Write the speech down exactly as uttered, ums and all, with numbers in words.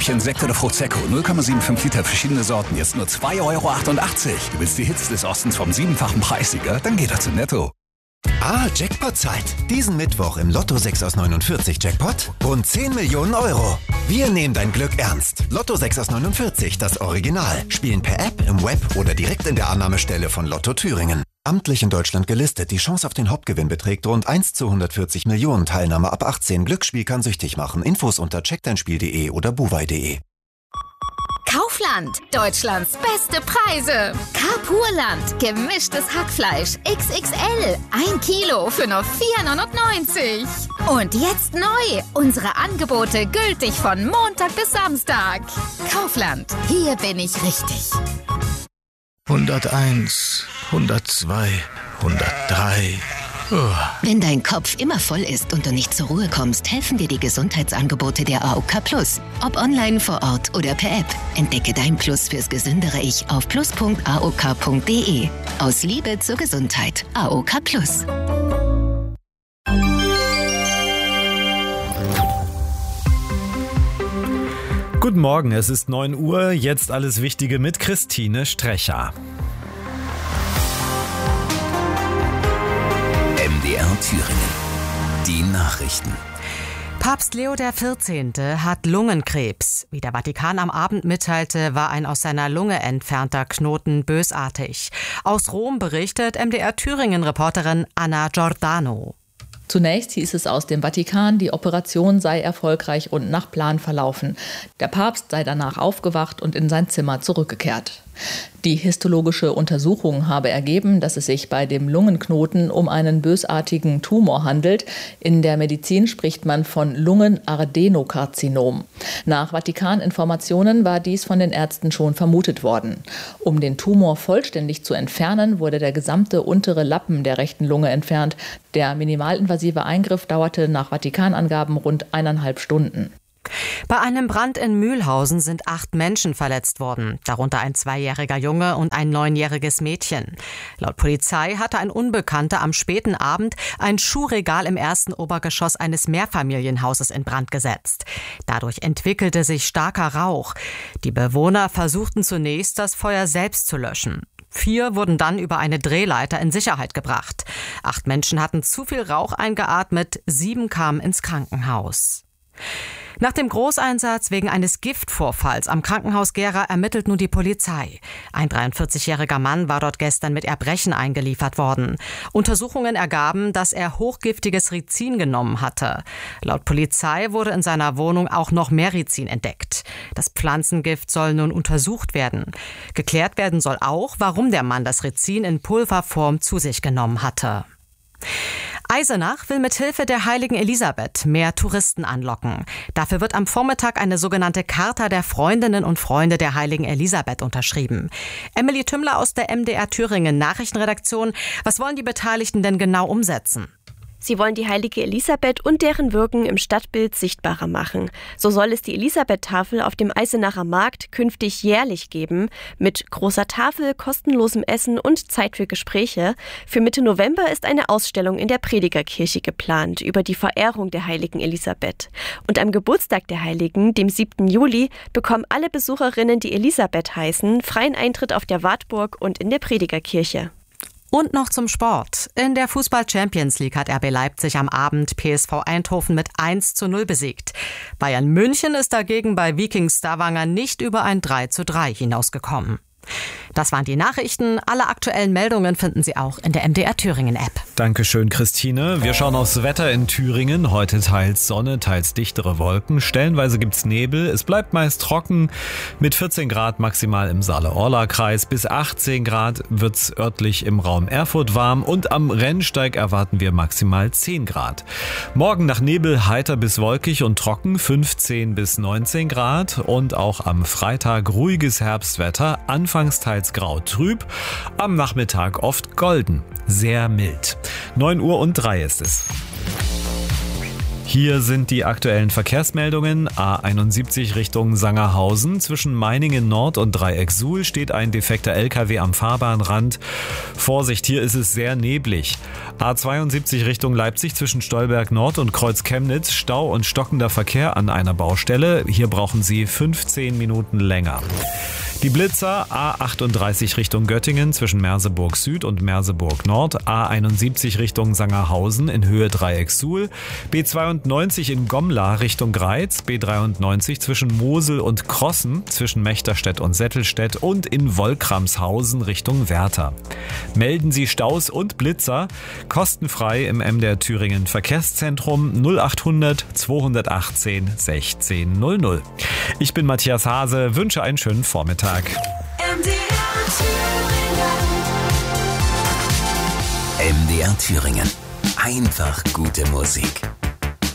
Häppchen Sekt oder Prosecco. null Komma fünfundsiebzig Liter, verschiedene Sorten. Jetzt nur zwei Euro achtundachtzig. Du willst die Hits des Ostens vom siebenfachen Preissieger? Dann geh doch zu Netto. Ah, Jackpot-Zeit. Diesen Mittwoch im Lotto sechs aus neunundvierzig Jackpot rund zehn Millionen Euro. Wir nehmen dein Glück ernst. Lotto sechs aus neunundvierzig, das Original. Spielen per App, im Web oder direkt in der Annahmestelle von Lotto Thüringen. Amtlich in Deutschland gelistet. Die Chance auf den Hauptgewinn beträgt rund eins zu hundertvierzig Millionen. Teilnahme ab achtzehn. Glücksspiel kann süchtig machen. Infos unter check dein spiel punkt de oder buwei punkt de. Kaufland, Deutschlands beste Preise. Carpurland, gemischtes Hackfleisch X X L, ein Kilo für nur vier neunundneunzig. Und jetzt neu, unsere Angebote gültig von Montag bis Samstag. Kaufland, hier bin ich richtig. hunderteins, hundertzwei, hundertdrei. Wenn dein Kopf immer voll ist und du nicht zur Ruhe kommst, helfen dir die Gesundheitsangebote der A O K Plus. Ob online, vor Ort oder per App. Entdecke dein Plus fürs gesündere Ich auf plus punkt a o k punkt de. Aus Liebe zur Gesundheit. A O K Plus. Guten Morgen, es ist neun Uhr. Jetzt alles Wichtige mit Christine Strecher. M D R Thüringen. Die Nachrichten. Papst Leo der vierzehnte hat Lungenkrebs. Wie der Vatikan am Abend mitteilte, war ein aus seiner Lunge entfernter Knoten bösartig. Aus Rom berichtet M D R Thüringen-Reporterin Anna Giordano. Zunächst hieß es aus dem Vatikan, die Operation sei erfolgreich und nach Plan verlaufen. Der Papst sei danach aufgewacht und in sein Zimmer zurückgekehrt. Die histologische Untersuchung habe ergeben, dass es sich bei dem Lungenknoten um einen bösartigen Tumor handelt. In der Medizin spricht man von Lungenadenokarzinom. Nach Vatikaninformationen war dies von den Ärzten schon vermutet worden. Um den Tumor vollständig zu entfernen, wurde der gesamte untere Lappen der rechten Lunge entfernt. Der minimalinvasive Eingriff dauerte nach Vatikanangaben rund eineinhalb Stunden. Bei einem Brand in Mühlhausen sind acht Menschen verletzt worden, darunter ein zweijähriger Junge und ein neunjähriges Mädchen. Laut Polizei hatte ein Unbekannter am späten Abend ein Schuhregal im ersten Obergeschoss eines Mehrfamilienhauses in Brand gesetzt. Dadurch entwickelte sich starker Rauch. Die Bewohner versuchten zunächst, das Feuer selbst zu löschen. Vier wurden dann über eine Drehleiter in Sicherheit gebracht. Acht Menschen hatten zu viel Rauch eingeatmet, sieben kamen ins Krankenhaus. Nach dem Großeinsatz wegen eines Giftvorfalls am Krankenhaus Gera ermittelt nun die Polizei. Ein dreiundvierzigjähriger Mann war dort gestern mit Erbrechen eingeliefert worden. Untersuchungen ergaben, dass er hochgiftiges Rizin genommen hatte. Laut Polizei wurde in seiner Wohnung auch noch mehr Rizin entdeckt. Das Pflanzengift soll nun untersucht werden. Geklärt werden soll auch, warum der Mann das Rizin in Pulverform zu sich genommen hatte. Eisenach will mit Hilfe der Heiligen Elisabeth mehr Touristen anlocken. Dafür wird am Vormittag eine sogenannte Charta der Freundinnen und Freunde der Heiligen Elisabeth unterschrieben. Emily Tümmler aus der M D R Thüringen Nachrichtenredaktion. Was wollen die Beteiligten denn genau umsetzen? Sie wollen die heilige Elisabeth und deren Wirken im Stadtbild sichtbarer machen. So soll es die Elisabeth-Tafel auf dem Eisenacher Markt künftig jährlich geben, mit großer Tafel, kostenlosem Essen und Zeit für Gespräche. Für Mitte November ist eine Ausstellung in der Predigerkirche geplant über die Verehrung der heiligen Elisabeth. Und am Geburtstag der Heiligen, dem siebten Juli, bekommen alle Besucherinnen, die Elisabeth heißen, freien Eintritt auf der Wartburg und in der Predigerkirche. Und noch zum Sport. In der Fußball-Champions League hat R B Leipzig am Abend P S V Eindhoven mit eins zu null besiegt. Bayern München ist dagegen bei Viking Stavanger nicht über ein drei zu drei hinausgekommen. Das waren die Nachrichten. Alle aktuellen Meldungen finden Sie auch in der M D R Thüringen App. Dankeschön, Christine. Wir schauen aufs Wetter in Thüringen. Heute teils Sonne, teils dichtere Wolken. Stellenweise gibt's Nebel. Es bleibt meist trocken mit vierzehn Grad maximal im Saale-Orla-Kreis. Bis achtzehn Grad wird's örtlich im Raum Erfurt warm. Und am Rennsteig erwarten wir maximal zehn Grad. Morgen nach Nebel heiter bis wolkig und trocken, fünfzehn bis neunzehn Grad. Und auch am Freitag ruhiges Herbstwetter, anfangs teils grau trüb, am Nachmittag oft golden, sehr mild. neun Uhr und drei ist es. Hier sind die aktuellen Verkehrsmeldungen. A einundsiebzig Richtung Sangerhausen. Zwischen Meiningen Nord und Dreieck Suhl steht ein defekter L K W am Fahrbahnrand. Vorsicht, hier ist es sehr neblig. A zweiundsiebzig Richtung Leipzig zwischen Stolberg Nord und Kreuz Chemnitz. Stau und stockender Verkehr an einer Baustelle. Hier brauchen Sie fünfzehn Minuten länger. Die Blitzer A achtunddreißig Richtung Göttingen zwischen Merseburg Süd und Merseburg Nord, A einundsiebzig Richtung Sangerhausen in Höhe Dreieck Suhl, B zweiundneunzig in Gomla Richtung Greiz, B dreiundneunzig zwischen Mosel und Krossen zwischen Mechterstedt und Settelstedt und in Wolkramshausen Richtung Werther. Melden Sie Staus und Blitzer kostenfrei im M D R Thüringen Verkehrszentrum null achthundert zweihundertachtzehn sechzehn null null. Ich bin Matthias Hase, wünsche einen schönen Vormittag. M D R Thüringen. M D R Thüringen. Einfach gute Musik.